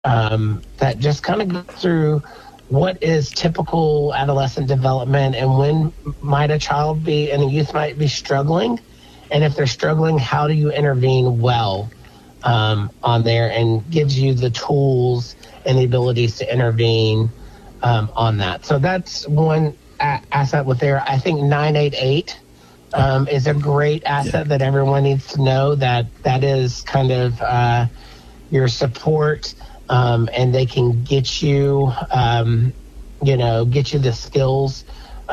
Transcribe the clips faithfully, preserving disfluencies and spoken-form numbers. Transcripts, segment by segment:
um, that just kind of go through what is typical adolescent development and when might a child be and a youth might be struggling. And if they're struggling, how do you intervene well um, on there, and gives you the tools and the abilities to intervene um, on that. So that's one a- asset with there. I think nine eight eight um, is a great asset that everyone needs to know, that that is kind of uh, your support, um, and they can get you, um, you know, get you the skills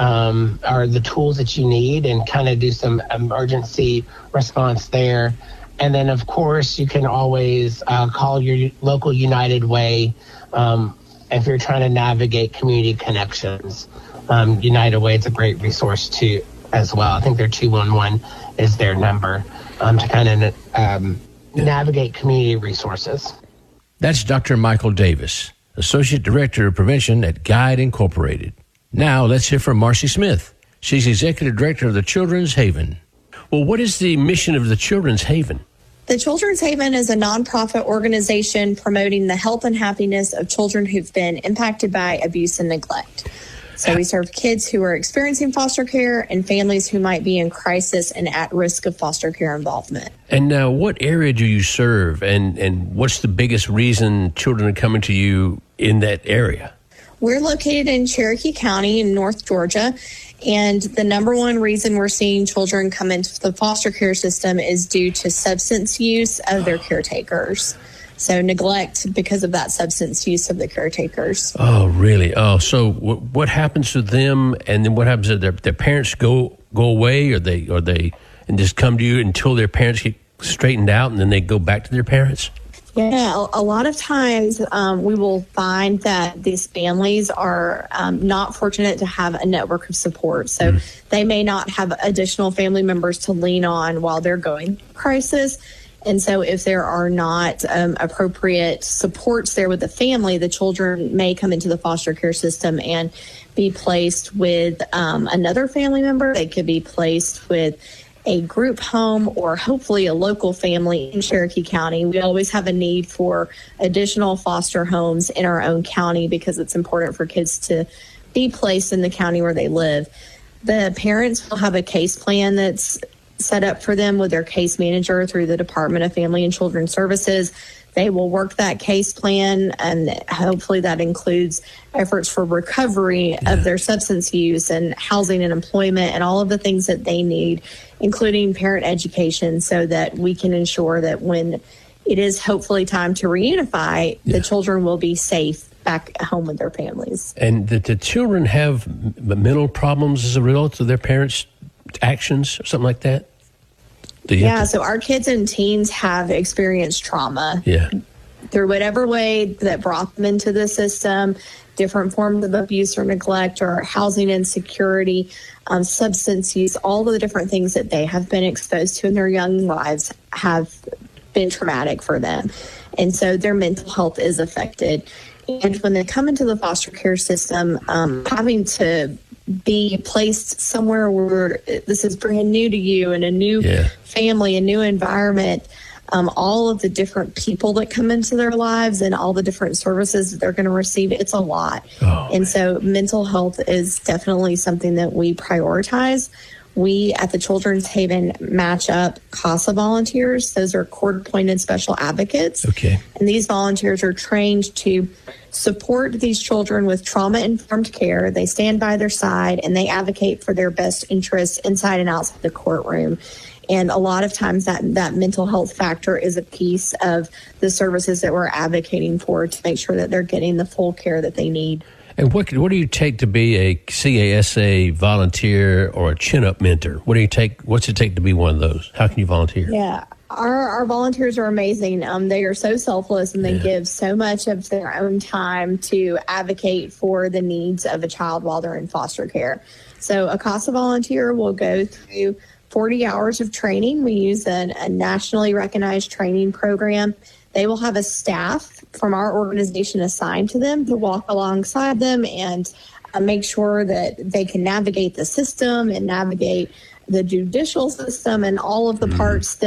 um, or the tools that you need, and kind of do some emergency response there. And then, of course, you can always uh, call your local United Way um, if you're trying to navigate community connections. Um, United Way is a great resource too, as well. I think their two one one is their number um, to kind of um, navigate community resources. That's Doctor Michael Davis, Associate Director of Prevention at Guide Incorporated. Now let's hear from Marcy Smith. She's Executive Director of the Children's Haven. Well, what is the mission of the Children's Haven? The Children's Haven is a nonprofit organization promoting the health and happiness of children who've been impacted by abuse and neglect. So we serve kids who are experiencing foster care and families who might be in crisis and at risk of foster care involvement. And now, what area do you serve, and, and what's the biggest reason children are coming to you in that area? We're located in Cherokee County in North Georgia, and the number one reason we're seeing children come into the foster care system is due to substance use of their caretakers. So neglect because of that substance use of the caretakers. Oh, really? Oh, so w- what happens to them, and then what happens to their, their parents go go away, or they or they and just come to you until their parents get straightened out, and then they go back to their parents? Yeah, a lot of times um, we will find that these families are um, not fortunate to have a network of support. So mm. they may not have additional family members to lean on while they're going through crisis. And so if there are not um, appropriate supports there with the family, the children may come into the foster care system and be placed with um, another family member. They could be placed with a group home or hopefully a local family in Cherokee County. We always have a need for additional foster homes in our own county because it's important for kids to be placed in the county where they live. The parents will have a case plan that's set up for them with their case manager through the Department of Family and Children's Services. They will work that case plan, and hopefully that includes efforts for recovery yeah. of their substance use and housing and employment and all of the things that they need, including parent education, so that we can ensure that when it is hopefully time to reunify, yeah. the children will be safe back at home with their families. And that the children have m- mental problems as a result of their parents' actions or something like that? Yeah, to- so our kids and teens have experienced trauma. Yeah. Through whatever way that brought them into the system, different forms of abuse or neglect or housing insecurity, um, substance use, all of the different things that they have been exposed to in their young lives have been traumatic for them. And so their mental health is affected. And when they come into the foster care system, um, having to be placed somewhere where this is brand new to you and a new yeah. family, a new environment, um, all of the different people that come into their lives and all the different services that they're going to receive, it's a lot. Oh, and so mental health is definitely something that we prioritize. We at the Children's Haven match up CASA volunteers. Those are court-appointed special advocates. Okay. And these volunteers are trained to support these children with trauma-informed care. They stand by their side, and they advocate for their best interests inside and outside the courtroom. And a lot of times that, that mental health factor is a piece of the services that we're advocating for to make sure that they're getting the full care that they need. And what what do you take to be a C A S A volunteer or a chin-up mentor? What do you take? What's it take to be one of those? How can you volunteer? Yeah, our our volunteers are amazing. Um, they are so selfless, and they yeah. give so much of their own time to advocate for the needs of a child while they're in foster care. So a CASA volunteer will go through forty hours of training. We use a, a nationally recognized training program. They will have a staff from our organization assigned to them to walk alongside them and uh, make sure that they can navigate the system and navigate the judicial system and all of the parts that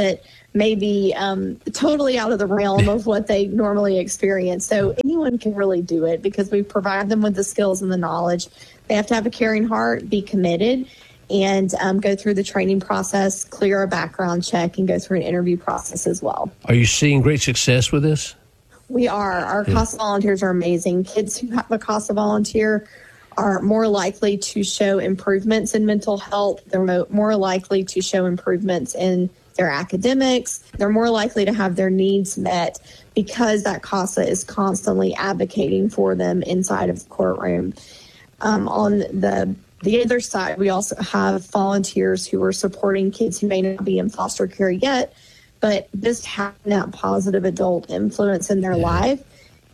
may be um, totally out of the realm of what they normally experience. So anyone can really do it because we provide them with the skills and the knowledge. They have to have a caring heart, be committed, and um, go through the training process, clear a background check, and go through an interview process as well. Are you seeing great success with this? We are. Our yeah. CASA volunteers are amazing. Kids who have a CASA volunteer are more likely to show improvements in mental health. They're mo- more likely to show improvements in their academics. They're more likely to have their needs met because that CASA is constantly advocating for them inside of the courtroom. Um, on the the other side, we also have volunteers who are supporting kids who may not be in foster care yet, but just having that positive adult influence in their life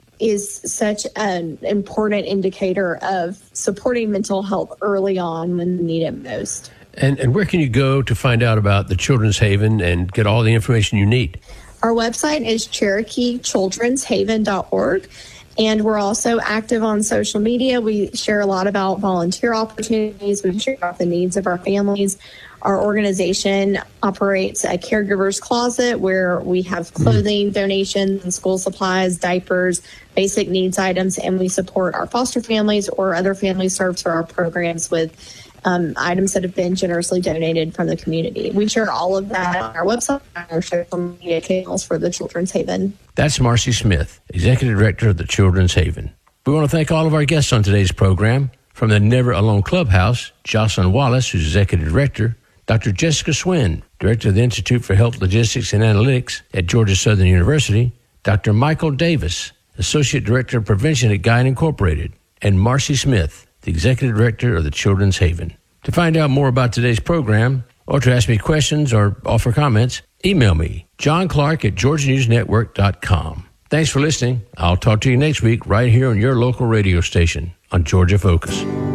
is such an important indicator of supporting mental health early on when they need it most. And, and where can you go to find out about the Children's Haven and get all the information you need? Our website is cherokee children's haven dot org. And we're also active on social media. We share a lot about volunteer opportunities. We share about the needs of our families. Our organization operates a caregiver's closet where we have clothing donations and school supplies, diapers, basic needs items, and we support our foster families or other families served through our programs with um, items that have been generously donated from the community. We share all of that on our website and our social media channels for the Children's Haven. That's Marcy Smith, Executive Director of the Children's Haven. We want to thank all of our guests on today's program. From the Never Alone Clubhouse, Jocelyn Wallace, who's Executive Director, Doctor Jessica Swin, Director of the Institute for Health Logistics and Analytics at Georgia Southern University, Doctor Michael Davis, Associate Director of Prevention at Guide Incorporated, and Marcy Smith, the Executive Director of the Children's Haven. To find out more about today's program, or to ask me questions or offer comments, email me, John Clark at Georgia News Network dot com. Thanks for listening. I'll talk to you next week right here on your local radio station on Georgia Focus.